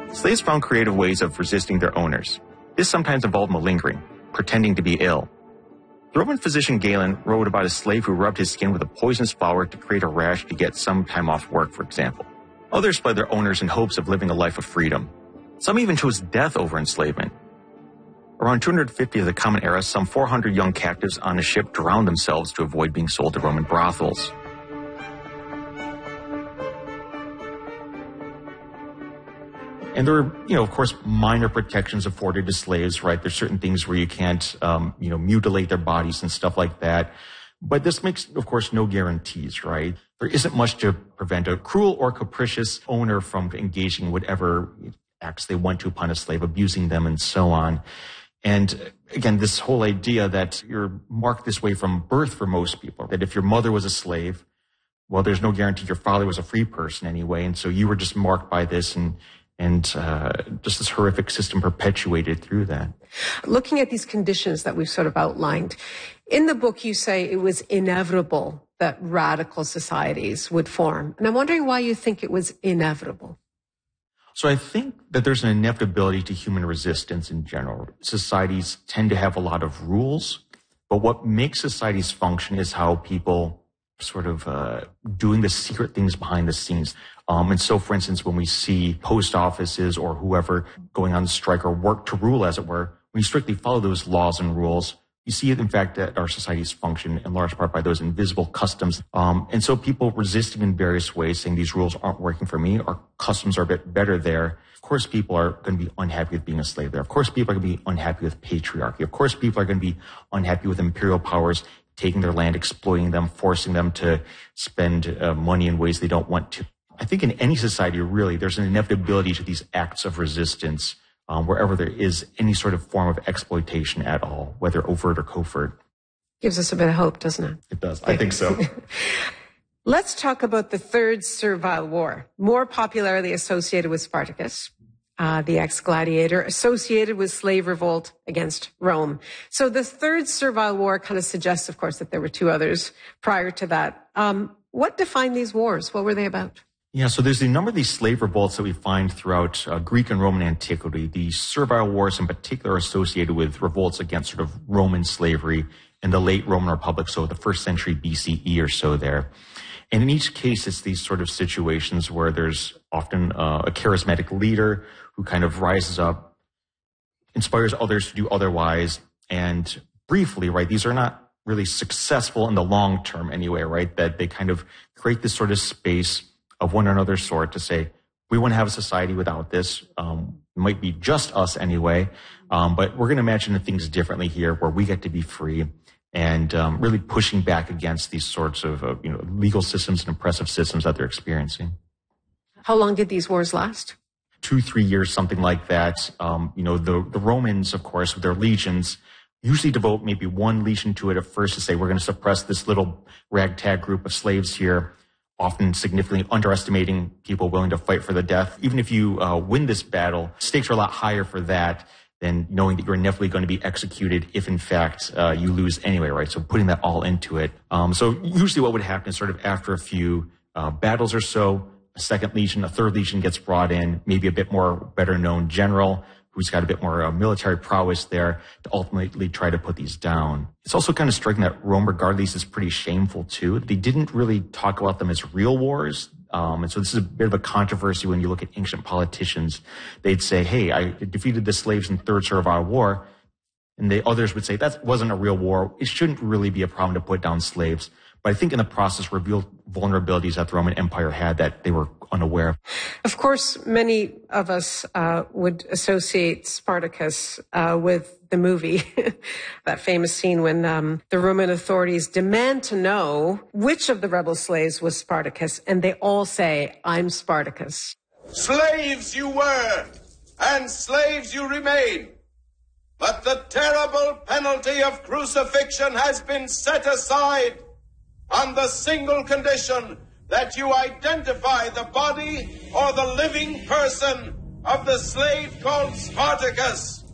Slaves found creative ways of resisting their owners. This sometimes involved malingering, pretending to be ill. The Roman physician Galen wrote about a slave who rubbed his skin with a poisonous flower to create a rash to get some time off work, for example. Others fled their owners in hopes of living a life of freedom. Some even chose death over enslavement. Around 250 of the Common Era, some 400 young captives on a ship drowned themselves to avoid being sold to Roman brothels. And there were, of course, minor protections afforded to slaves, right? There's certain things where you can't, mutilate their bodies and stuff like that. But this makes, of course, no guarantees, right? There isn't much to prevent a cruel or capricious owner from engaging in whatever acts they want to upon a slave, abusing them and so on. And again, this whole idea that you're marked this way from birth for most people, that if your mother was a slave, well, there's no guarantee your father was a free person anyway. And so you were just marked by this and just this horrific system perpetuated through that. Looking at these conditions that we've sort of outlined, in the book you say it was inevitable that radical societies would form. And I'm wondering why you think it was inevitable. So I think that there's an inevitability to human resistance in general. Societies tend to have a lot of rules, but what makes societies function is how people sort of doing the secret things behind the scenes. And so, for instance, when we see post offices or whoever going on strike or work to rule, as it were, when you strictly follow those laws and rules, you see, in fact, that our societies function in large part by those invisible customs. And so people resisting in various ways, saying these rules aren't working for me, our customs are a bit better there. Of course, people are going to be unhappy with being a slave there. Of course, people are going to be unhappy with patriarchy. Of course, people are going to be unhappy with imperial powers taking their land, exploiting them, forcing them to spend money in ways they don't want to. I think in any society, really, there's an inevitability to these acts of resistance wherever there is any sort of form of exploitation at all, whether overt or covert. Gives us a bit of hope, doesn't it? It does. I think so. Let's talk about the Third Servile War, more popularly associated with Spartacus, the ex-gladiator, associated with slave revolt against Rome. So the Third Servile War kind of suggests, of course, that there were two others prior to that. What defined these wars? What were they about? Yeah, so there's a number of these slave revolts that we find throughout Greek and Roman antiquity. The servile wars in particular are associated with revolts against sort of Roman slavery in the late Roman Republic, so the 1st century BCE or so there. And in each case, it's these sort of situations where there's often a charismatic leader who kind of rises up, inspires others to do otherwise. And briefly, right, these are not really successful in the long term anyway, right, that they kind of create this sort of space of one or another sort to say, we want to have a society without this. It might be just us anyway, but we're going to imagine things differently here where we get to be free and really pushing back against these sorts of legal systems and oppressive systems that they're experiencing. How long did these wars last? 2-3 years, something like that. The Romans, of course, with their legions, usually devote maybe one legion to it at first to say, we're going to suppress this little ragtag group of slaves here, often significantly underestimating people willing to fight for the death. Even if you win this battle, stakes are a lot higher for that than knowing that you're inevitably going to be executed if, in fact, you lose anyway, right? So putting that all into it. So usually what would happen is sort of after a few battles or so, a second legion, a third legion gets brought in, maybe a bit more better-known general who's got a bit more military prowess there to ultimately try to put these down. It's also kind of striking that Rome regarded these as pretty shameful, too. They didn't really talk about them as real wars. And so this is a bit of a controversy when you look at ancient politicians. They'd say, hey, I defeated the slaves in Third Servile War. And the others would say, that wasn't a real war. It shouldn't really be a problem to put down slaves. But I think in the process revealed vulnerabilities that the Roman Empire had that they were unaware of. Of course, many of us would associate Spartacus with the movie, that famous scene when the Roman authorities demand to know which of the rebel slaves was Spartacus, and they all say, I'm Spartacus. Slaves you were, and slaves you remain. But the terrible penalty of crucifixion has been set aside on the single condition that you identify the body or the living person of the slave called Spartacus.